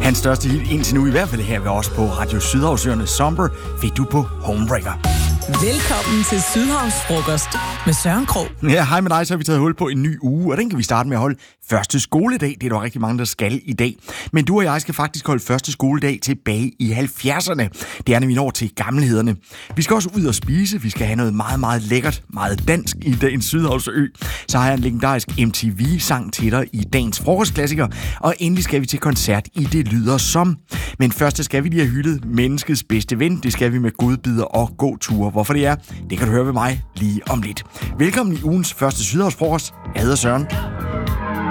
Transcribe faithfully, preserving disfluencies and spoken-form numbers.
Hans største hit indtil nu, i hvert fald her ved os på Radio Sydhavsøerne Somber, fik du på Homebreaker. Velkommen til Sydhavsfrokost med Søren Krog. Ja, hej med dig, så har vi taget hul på en ny uge, og den kan vi starte med at holde første skoledag. Det er der rigtig mange, der skal i dag. Men du og jeg skal faktisk holde første skoledag tilbage i halvfjerdserne. Det er nemlig når til gamlehederne. Vi skal også ud og spise. Vi skal have noget meget, meget lækkert, meget dansk i dagens Sydhavsø. Så har jeg en legendarisk M T V-sang til dig i dagens frokostklassiker. Og endelig skal vi til koncert i Det Lyder Som. Men først skal vi lige have hyldet menneskets bedste ven. Det skal vi med godbidder og gåture. Hvorfor det er, det kan du høre ved mig lige om lidt. Velkommen i ugens første Sydhavsfrokost. Jeg hedder Søren.